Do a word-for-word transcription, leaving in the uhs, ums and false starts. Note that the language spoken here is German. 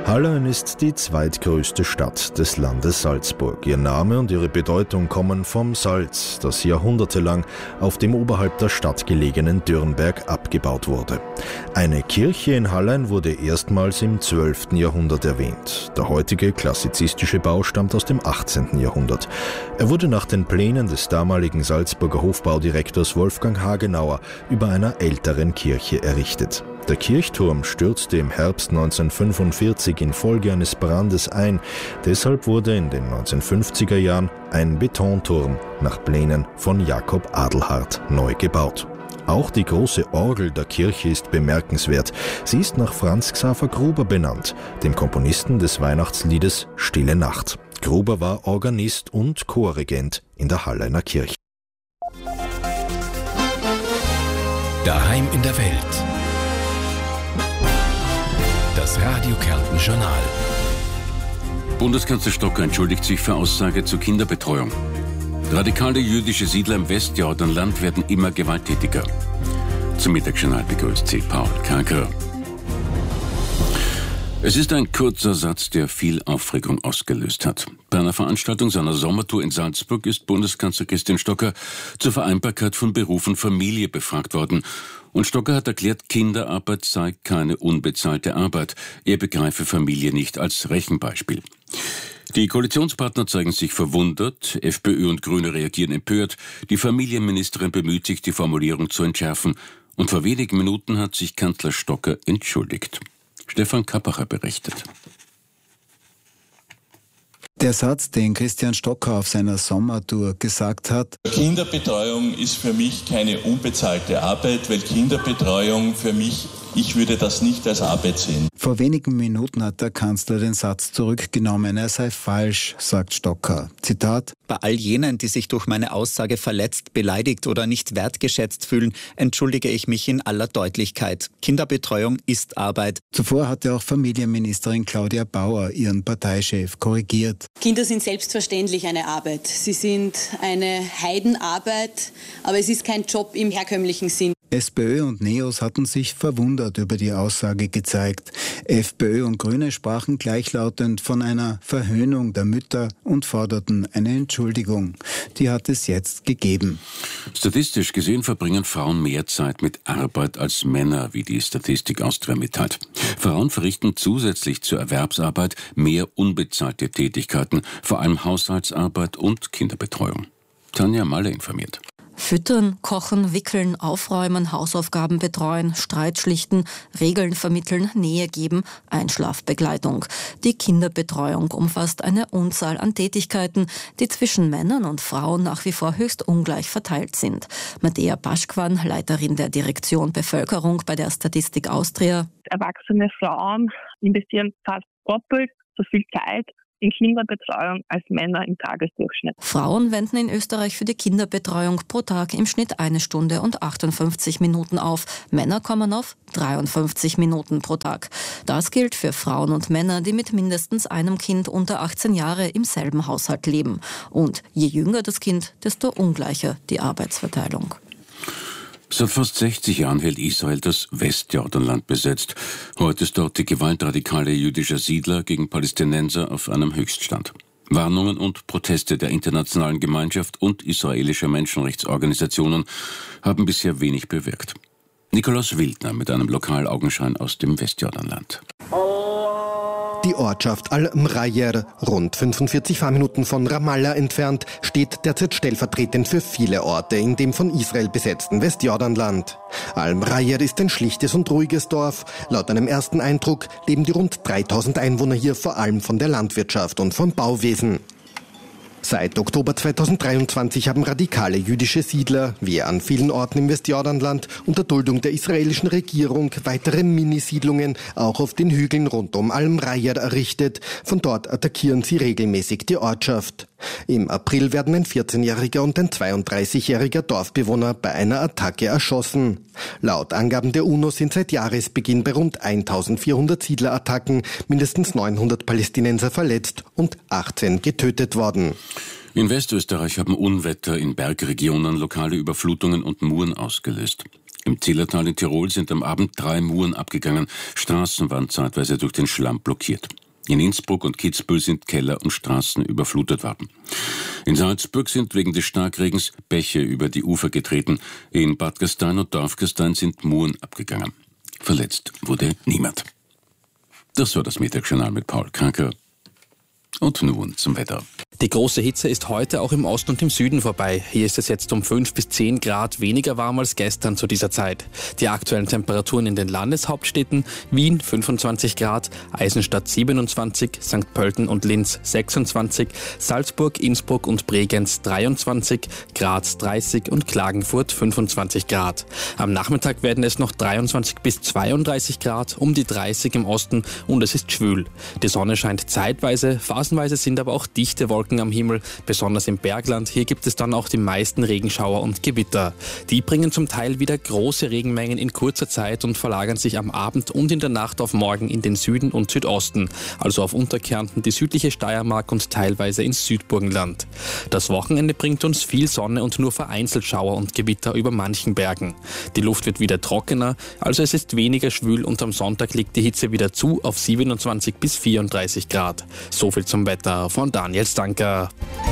Hallein ist die zweitgrößte Stadt des Landes Salzburg. Ihr Name und ihre Bedeutung kommen vom Salz, das jahrhundertelang auf dem oberhalb der Stadt gelegenen Dürnberg abgebaut wurde. Eine Kirche in Hallein wurde erstmals im zwölften Jahrhundert erwähnt. Der heutige klassizistische Bau stammt aus dem achtzehnten Jahrhundert. Er wurde nach den Plänen des damaligen Salzburger Hofbaudirektors Wolfgang Hagenauer über einer älteren Kirche errichtet. Der Kirchturm stürzte im Herbst neunzehnhundertfünfundvierzig infolge eines Brandes ein. Deshalb wurde in den neunzehnhundertfünfziger Jahren ein Betonturm nach Plänen von Jakob Adelhard neu gebaut. Auch die große Orgel der Kirche ist bemerkenswert. Sie ist nach Franz Xaver Gruber benannt, dem Komponisten des Weihnachtsliedes Stille Nacht. Gruber war Organist und Chorregent in der Halleiner Kirche. Daheim in der Welt. Das Radio Kärnten Journal. Bundeskanzler Stocker entschuldigt sich für Aussage zur Kinderbetreuung. Radikale jüdische Siedler im Westjordanland werden immer gewalttätiger. Zum Mittagsjournal begrüßt Sie Paul Kaker. Es ist ein kurzer Satz, der viel Aufregung ausgelöst hat. Bei einer Veranstaltung seiner Sommertour in Salzburg ist Bundeskanzler Christian Stocker zur Vereinbarkeit von Beruf und Familie befragt worden. Und Stocker hat erklärt, Kinderarbeit sei keine unbezahlte Arbeit. Er begreife Familie nicht als Rechenbeispiel. Die Koalitionspartner zeigen sich verwundert, FPÖ und Grüne reagieren empört. Die Familienministerin bemüht sich, die Formulierung zu entschärfen. Und vor wenigen Minuten hat sich Kanzler Stocker entschuldigt. Stefan Kappacher berichtet. Der Satz, den Christian Stocker auf seiner Sommertour gesagt hat: Kinderbetreuung ist für mich keine unbezahlte Arbeit, weil Kinderbetreuung für mich, ich würde das nicht als Arbeit sehen. Vor wenigen Minuten hat der Kanzler den Satz zurückgenommen. Er sei falsch, sagt Stocker. Zitat: Bei all jenen, die sich durch meine Aussage verletzt, beleidigt oder nicht wertgeschätzt fühlen, entschuldige ich mich in aller Deutlichkeit. Kinderbetreuung ist Arbeit. Zuvor hatte auch Familienministerin Claudia Bauer ihren Parteichef korrigiert. Kinder sind selbstverständlich eine Arbeit. Sie sind eine Heidenarbeit, aber es ist kein Job im herkömmlichen Sinn. SPÖ und Neos hatten sich verwundert über die Aussage gezeigt. FPÖ und Grüne sprachen gleichlautend von einer Verhöhnung der Mütter und forderten eine Entschuldigung. Die hat es jetzt gegeben. Statistisch gesehen verbringen Frauen mehr Zeit mit Arbeit als Männer, wie die Statistik Austria mitteilt. Frauen verrichten zusätzlich zur Erwerbsarbeit mehr unbezahlte Tätigkeiten, vor allem Haushaltsarbeit und Kinderbetreuung. Tanja Malle informiert. Füttern, kochen, wickeln, aufräumen, Hausaufgaben betreuen, Streit schlichten, Regeln vermitteln, Nähe geben, Einschlafbegleitung. Die Kinderbetreuung umfasst eine Unzahl an Tätigkeiten, die zwischen Männern und Frauen nach wie vor höchst ungleich verteilt sind. Medea Paschkwan, Leiterin der Direktion Bevölkerung bei der Statistik Austria. Erwachsene Frauen investieren fast doppelt so viel Zeit in Kinderbetreuung als Männer im Tagesdurchschnitt. Frauen wenden in Österreich für die Kinderbetreuung pro Tag im Schnitt eine Stunde und achtundfünfzig Minuten auf. Männer kommen auf dreiundfünfzig Minuten pro Tag. Das gilt für Frauen und Männer, die mit mindestens einem Kind unter achtzehn Jahre im selben Haushalt leben. Und je jünger das Kind, desto ungleicher die Arbeitsverteilung. Seit fast sechzig Jahren hält Israel das Westjordanland besetzt. Heute ist dort die Gewalt radikaler jüdischer Siedler gegen Palästinenser auf einem Höchststand. Warnungen und Proteste der internationalen Gemeinschaft und israelischer Menschenrechtsorganisationen haben bisher wenig bewirkt. Nikolaus Wildner mit einem Lokalaugenschein aus dem Westjordanland. Die Ortschaft Al-Mrayer, rund fünfundvierzig Fahrminuten von Ramallah entfernt, steht derzeit stellvertretend für viele Orte in dem von Israel besetzten Westjordanland. Al-Mrayer ist ein schlichtes und ruhiges Dorf. Laut einem ersten Eindruck leben die rund dreitausend Einwohner hier vor allem von der Landwirtschaft und vom Bauwesen. Seit Oktober zweitausenddreiundzwanzig haben radikale jüdische Siedler, wie an vielen Orten im Westjordanland, unter Duldung der israelischen Regierung weitere Minisiedlungen auch auf den Hügeln rund um Al-Mrayer errichtet. Von dort attackieren sie regelmäßig die Ortschaft. Im April werden ein vierzehnjähriger und ein zweiunddreißigjähriger Dorfbewohner bei einer Attacke erschossen. Laut Angaben der UNO sind seit Jahresbeginn bei rund eintausendvierhundert Siedlerattacken mindestens neunhundert Palästinenser verletzt und achtzehn getötet worden. In Westösterreich haben Unwetter in Bergregionen lokale Überflutungen und Muren ausgelöst. Im Zillertal in Tirol sind am Abend drei Muren abgegangen. Straßen waren zeitweise durch den Schlamm blockiert. In Innsbruck und Kitzbühel sind Keller und Straßen überflutet worden. In Salzburg sind wegen des Starkregens Bäche über die Ufer getreten. In Bad Gastein und Dorfgastein sind Muren abgegangen. Verletzt wurde niemand. Das war das Mittagsjournal mit Paul Kranker. Und nun zum Wetter. Die große Hitze ist heute auch im Osten und im Süden vorbei. Hier ist es jetzt um fünf bis zehn Grad weniger warm als gestern zu dieser Zeit. Die aktuellen Temperaturen in den Landeshauptstädten: Wien fünfundzwanzig Grad, Eisenstadt siebenundzwanzig, Sankt Pölten und Linz sechsundzwanzig, Salzburg, Innsbruck und Bregenz dreiundzwanzig, Graz dreißig und Klagenfurt fünfundzwanzig Grad. Am Nachmittag werden es noch dreiundzwanzig bis zweiunddreißig Grad, um die dreißig im Osten, und es ist schwül. Die Sonne scheint zeitweise, phasenweise sind aber auch dichte Wolken am Himmel, besonders im Bergland. Hier gibt es dann auch die meisten Regenschauer und Gewitter. Die bringen zum Teil wieder große Regenmengen in kurzer Zeit und verlagern sich am Abend und in der Nacht auf morgen in den Süden und Südosten, also auf Unterkärnten, die südliche Steiermark und teilweise ins Südburgenland. Das Wochenende bringt uns viel Sonne und nur vereinzelt Schauer und Gewitter über manchen Bergen. Die Luft wird wieder trockener, also es ist weniger schwül, und am Sonntag liegt die Hitze wieder zu auf siebenundzwanzig bis vierunddreißig Grad. So viel zum Wetter von Daniel Stanker.